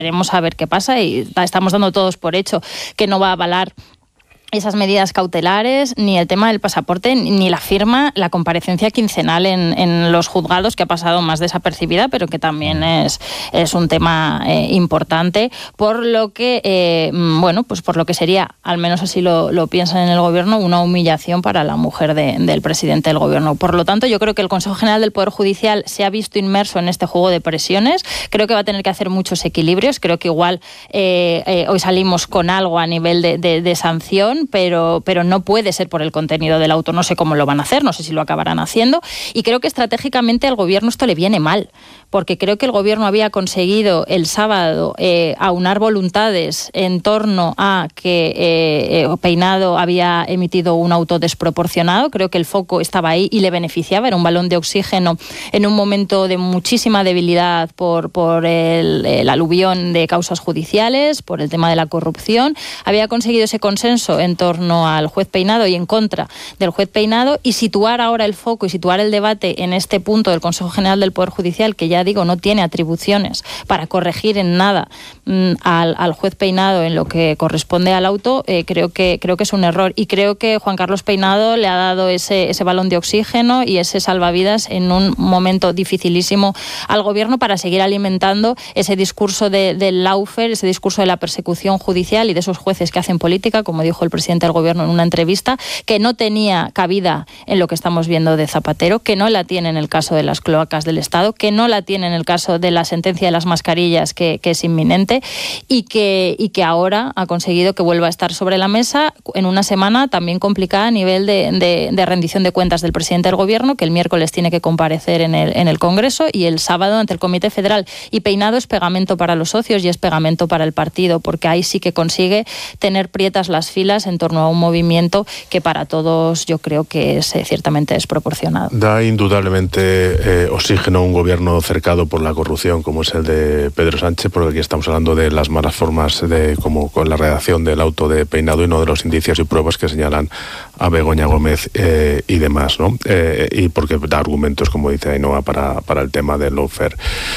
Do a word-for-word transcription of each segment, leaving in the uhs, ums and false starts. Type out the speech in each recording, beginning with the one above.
Veremos a ver qué pasa y estamos dando todos por hecho que no va a avalar esas medidas cautelares, ni el tema del pasaporte, ni la firma, la comparecencia quincenal en, en los juzgados, que ha pasado más desapercibida, pero que también es, es un tema eh, importante, por lo que, eh, bueno, pues por lo que sería, al menos así lo, lo piensan en el gobierno, una humillación para la mujer de, del presidente del gobierno. Por lo tanto, yo creo que el Consejo General del Poder Judicial se ha visto inmerso en este juego de presiones. Creo que va a tener que hacer muchos equilibrios. Creo que igual eh, eh, hoy salimos con algo a nivel de, de, de sanción, Pero, pero no puede ser por el contenido del auto. No sé cómo lo van a hacer, no sé si lo acabarán haciendo. Y creo que estratégicamente al gobierno esto le viene mal, porque creo que el gobierno había conseguido el sábado eh, aunar voluntades en torno a que eh, eh, Peinado había emitido un auto desproporcionado. Creo que el foco estaba ahí y le beneficiaba. Era un balón de oxígeno en un momento de muchísima debilidad por, por el, el aluvión de causas judiciales, por el tema de la corrupción. Había conseguido ese consenso en torno al juez Peinado y en contra del juez Peinado, y situar ahora el foco y situar el debate en este punto del Consejo General del Poder Judicial, que ya digo, no tiene atribuciones para corregir en nada mmm, al, al juez Peinado en lo que corresponde al auto, eh, creo que creo que es un error. Y creo que Juan Carlos Peinado le ha dado ese, ese balón de oxígeno y ese salvavidas en un momento dificilísimo al gobierno para seguir alimentando ese discurso de, del lawfare, ese discurso de la persecución judicial y de esos jueces que hacen política, como dijo el presidente del gobierno en una entrevista, que no tenía cabida en lo que estamos viendo de Zapatero, que no la tiene en el caso de las cloacas del Estado, que no la tiene en el caso de la sentencia de las mascarillas, que, que es inminente, y que, y que ahora ha conseguido que vuelva a estar sobre la mesa en una semana también complicada a nivel de, de, de rendición de cuentas del presidente del gobierno, que el miércoles tiene que comparecer en el, en el Congreso y el sábado ante el Comité Federal. Y Peinado es pegamento para los socios y es pegamento para el partido, porque ahí sí que consigue tener prietas las filas en torno a un movimiento que para todos yo creo que es eh, ciertamente desproporcionado. Da indudablemente eh, oxígeno a un gobierno cercado por la corrupción como es el de Pedro Sánchez, porque aquí estamos hablando de las malas formas de como con la redacción del auto de Peinado y no de los indicios y pruebas que señalan a Begoña Gómez eh, y demás, ¿no? Eh, y porque da argumentos, como dice Ainhoa, para, para el tema del lawfare.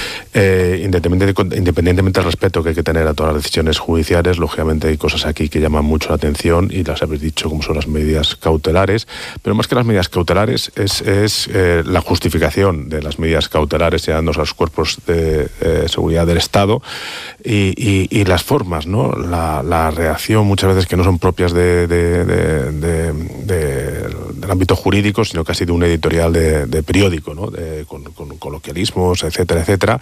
Eh, independientemente, independientemente del respeto que hay que tener a todas las decisiones judiciales, lógicamente hay cosas aquí que llaman mucho la atención y las habéis dicho, como son las medidas cautelares, pero más que las medidas cautelares es, es eh, la justificación de las medidas cautelares llevándose a los cuerpos de eh, seguridad del Estado y, y, y las formas, ¿no? La, la reacción muchas veces que no son propias de, de, de, de, de, del ámbito jurídico, sino casi de un editorial de, de periódico, ¿no? De, con, con coloquialismos, etcétera, etcétera,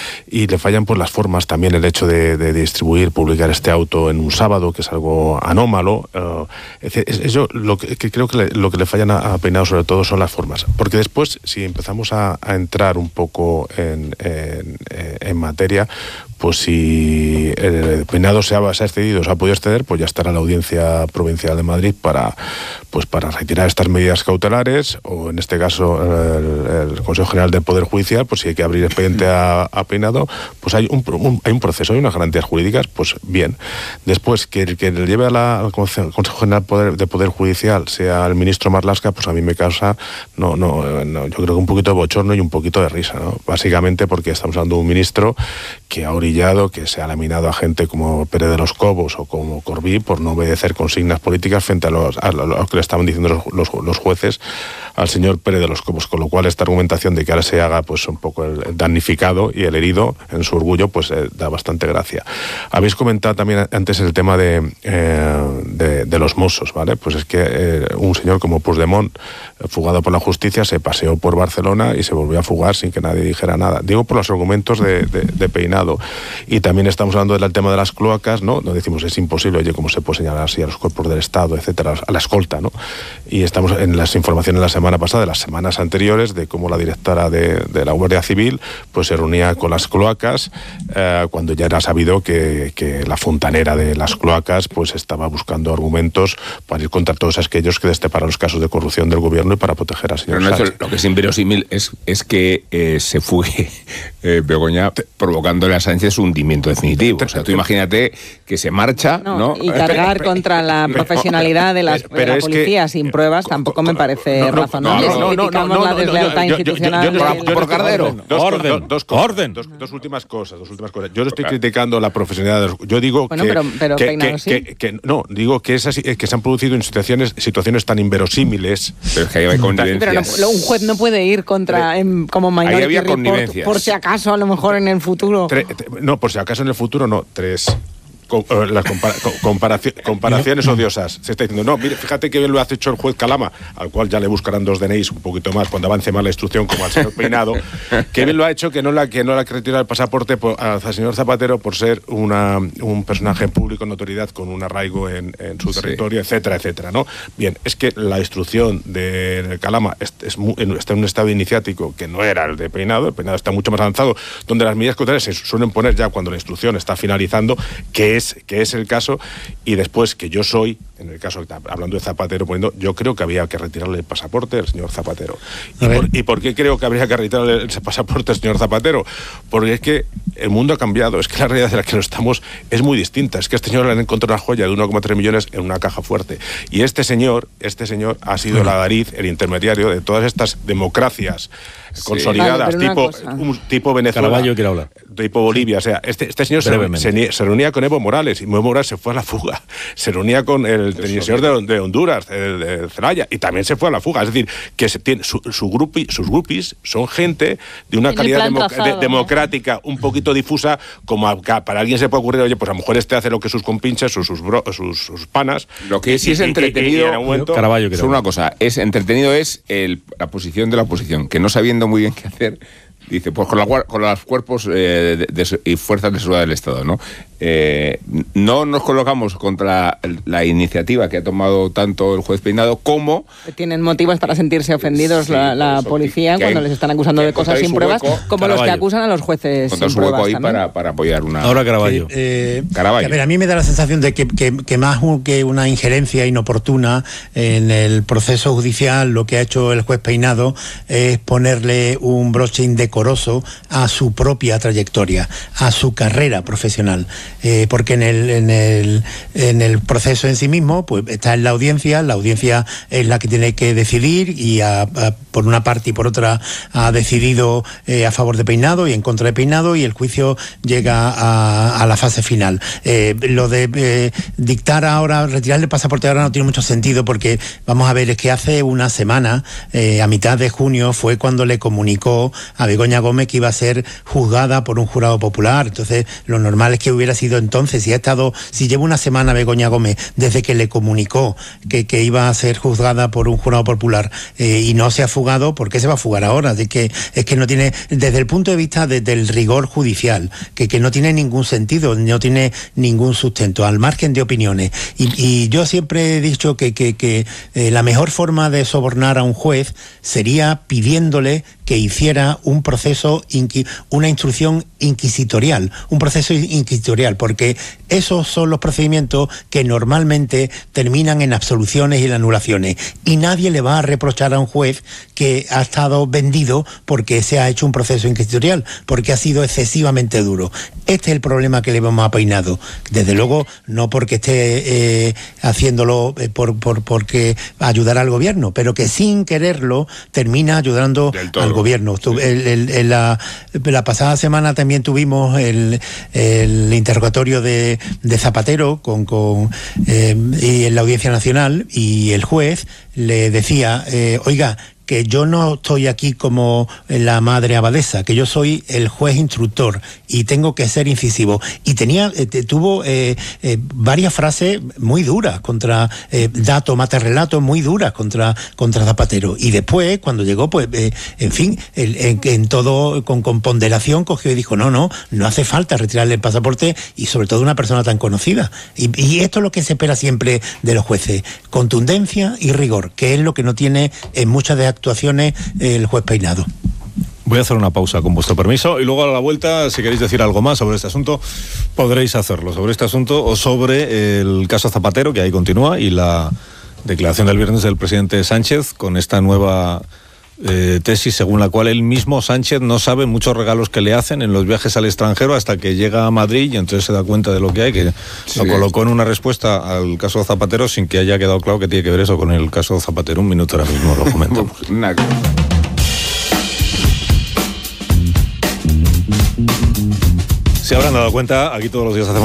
y le fallan por las formas también el hecho de, de distribuir, publicar este auto en un sábado, que es algo anómalo. Uh, eso lo que, que creo que le, lo que le fallan a, a Peinado sobre todo son las formas, porque después si empezamos a, a entrar un poco en, en, en materia, pues si el Peinado se ha, se ha excedido, se ha podido exceder, pues ya estará la Audiencia Provincial de Madrid para, pues para retirar estas medidas cautelares, o en este caso el, el Consejo General del Poder Judicial, pues si hay que abrir expediente a, a Peinado, pues hay un, un, hay un proceso, hay unas garantías jurídicas, pues bien. Después, que el que le lleve a la, al Consejo General Poder, de Poder Judicial sea el ministro Marlaska, pues a mí me causa, no, no, no, yo creo que un poquito de bochorno y un poquito de risa, ¿no? Básicamente porque estamos hablando de un ministro que ha orillado, que se ha laminado a gente como Pérez de los Cobos o como Corbí por no obedecer consignas políticas frente a, los, a lo que le estaban diciendo los, los, los jueces al señor Pérez de los Cobos, con lo cual esta argumentación de que ahora se haga pues un poco el, el damnificado y el herido en su orgullo, pues eh, da bastante gracia. Habéis comentado también antes el tema de, eh, de, de los Mossos, ¿vale? Pues es que eh, un señor como Puigdemont, fugado por la justicia, se paseó por Barcelona y se volvió a fugar sin que nadie dijera nada. Digo por los argumentos de, de, de Peinado. Y también estamos hablando del tema de las cloacas, ¿no? Nos decimos es imposible, oye, cómo se puede señalar así a los cuerpos del Estado, etcétera, a la escolta, ¿no? Y estamos en las informaciones de la semana pasada, de las semanas anteriores, de cómo la directora de, de la Guardia Civil pues se reunía con las cloacas eh, cuando ya era sabido que, que la fontanera de las cloacas pues estaba buscando argumentos para ir contra todos aquellos que destaparon los casos de corrupción del gobierno y para proteger al señor Pero Sánchez. No, lo que es inverosímil es, es que eh, se fugue eh, Begoña provocándole a Sánchez parece su hundimiento definitivo. O sea, tú imagínate que se marcha, ¿no? ¿no? Y cargar contra la profesionalidad de, las, pero, pero de la policía que, sin pruebas tampoco me parece no, no, razonable. No, no, no, criticamos no, no, la deslealtad yo, yo, institucional. Yo, yo, yo, yo, por Cardero. Dos, orden, dos, orden. Dos, dos últimas cosas, dos últimas cosas. Yo no estoy criticando la profesionalidad de los, yo digo bueno, que, pero, pero que, Peinado que, sí. que, que no, digo que esas que se han producido en situaciones situaciones tan inverosímiles. Pero es que hay connivencias. Pero no, un juez no puede ir contra en, como Minority ahí había Report connivencias. por si acaso a lo mejor en el futuro. Tre, tre, no, por si acaso en el futuro no, tres. Com, las compara, comparaci, comparaciones odiosas. Se está diciendo, no, mire, fíjate que bien lo ha hecho el juez Calama, al cual ya le buscarán dos D N Is un poquito más cuando avance más la instrucción, como al señor Peinado, que bien lo ha hecho que no la que no la que retirar el pasaporte por, al señor Zapatero por ser una, un personaje público en notoriedad con un arraigo en, en su sí. territorio, etcétera, etcétera, ¿no? Bien, es que la instrucción de Calama es, es muy, está en un estado iniciático que no era el de Peinado, el Peinado está mucho más avanzado, donde las medidas cautelares se suelen poner ya cuando la instrucción está finalizando, que Es, que es el caso, y después que yo soy, en el caso, hablando de Zapatero, poniendo, yo creo que había que retirarle el pasaporte al señor Zapatero. ¿Y por, ¿Y por qué creo que habría que retirarle el pasaporte al señor Zapatero? Porque es que el mundo ha cambiado, es que la realidad de la que nos estamos es muy distinta. Es que a este señor le han encontrado una joya de uno coma tres millones en una caja fuerte. Y este señor, este señor ha sido el adalid, el intermediario de todas estas democracias sí. consolidadas, vale, tipo, un, tipo Venezuela, Caraballo quiere hablar. Tipo Bolivia. O sea, este, este señor se, se, se reunía con Evo Morales, y Evo Morales se fue a la fuga. Se reunía con el, el señor de, de Honduras, el de Zelaya, y también se fue a la fuga. Es decir, que se tiene, su, su grupi, sus grupis son gente de una calidad democ de, democrática un poquito difusa, como a, para alguien se puede ocurrir, oye, pues a lo mejor este hace lo que sus compinches, sus, sus, bro, sus, sus panas. Lo que sí es entretenido, y, y, y momento, Caraballo, es una cosa, es entretenido es el, la posición de la oposición, que no sabiendo muy bien qué hacer, dice, pues con, la, con los cuerpos eh, de, de, y fuerzas de seguridad del Estado, ¿no? Eh, no nos colocamos contra la iniciativa que ha tomado tanto el juez Peinado como... Tienen motivos para sentirse ofendidos sí, la, la policía cuando hay, les están acusando de cosas sin pruebas, hueco, como Caraballo. Los que acusan a los jueces sin su pruebas hueco ahí para, para apoyar una... Ahora Caraballo. Que, eh, Caraballo. A ver, a mí me da la sensación de que, que, que más que una injerencia inoportuna en el proceso judicial, lo que ha hecho el juez Peinado es ponerle un broche indecoroso a su propia trayectoria, a su carrera profesional. Eh, porque en el, en, el, en el proceso en sí mismo pues está en la audiencia, la audiencia es la que tiene que decidir y a, a, por una parte y por otra ha decidido eh, a favor de Peinado y en contra de Peinado y el juicio llega a, a la fase final. Eh, lo de eh, dictar ahora, retirarle el pasaporte ahora no tiene mucho sentido porque vamos a ver, es que hace una semana, eh, a mitad de junio, fue cuando le comunicó a Begoña Gómez que iba a ser juzgada por un jurado popular. Entonces lo normal es que hubiera sido entonces Entonces, si ha estado, si lleva una semana Begoña Gómez desde que le comunicó que, que iba a ser juzgada por un jurado popular eh, y no se ha fugado, ¿por qué se va a fugar ahora? Es que, es que no tiene, desde el punto de vista de, del rigor judicial, que, que no tiene ningún sentido, no tiene ningún sustento, al margen de opiniones. Y, y yo siempre he dicho que, que, que eh, la mejor forma de sobornar a un juez sería pidiéndole que hiciera un proceso, una instrucción inquisitorial, un proceso inquisitorial, porque esos son los procedimientos que normalmente terminan en absoluciones y en anulaciones, y nadie le va a reprochar a un juez que ha estado vendido porque se ha hecho un proceso inquisitorial, porque ha sido excesivamente duro. Este es el problema que le vemos a Peinado, desde luego no porque esté eh, haciéndolo eh, por, por porque ayudará al gobierno, pero que sin quererlo termina ayudando al gobierno. Sí. El, el, el, la, la pasada semana también tuvimos el, el interrogatorio de, de Zapatero con, con eh, y en la Audiencia Nacional, y el juez le decía, eh, oiga, que yo no estoy aquí como la madre abadesa, que yo soy el juez instructor y tengo que ser incisivo. Y tenía, eh, tuvo eh, eh, varias frases muy duras contra eh, dato, mate relato, muy duras contra, contra Zapatero. Y después, cuando llegó, pues, eh, en fin, el, en, en todo, con, con ponderación, cogió y dijo, no, no, no hace falta retirarle el pasaporte, y sobre todo una persona tan conocida. Y, y esto es lo que se espera siempre de los jueces, contundencia y rigor, que es lo que no tiene en muchas de actuaciones el juez Peinado. Voy a hacer una pausa con vuestro permiso y luego a la vuelta, si queréis decir algo más sobre este asunto, podréis hacerlo, sobre este asunto o sobre el caso Zapatero, que ahí continúa, y la declaración del viernes del presidente Sánchez con esta nueva Eh, tesis según la cual él mismo, Sánchez, no sabe muchos regalos que le hacen en los viajes al extranjero hasta que llega a Madrid y entonces se da cuenta de lo que hay, que sí. Lo colocó en una respuesta al caso Zapatero sin que haya quedado claro que tiene que ver eso con el caso Zapatero. Un minuto ahora mismo lo comentamos. Se habrán dado cuenta, aquí todos los días hacemos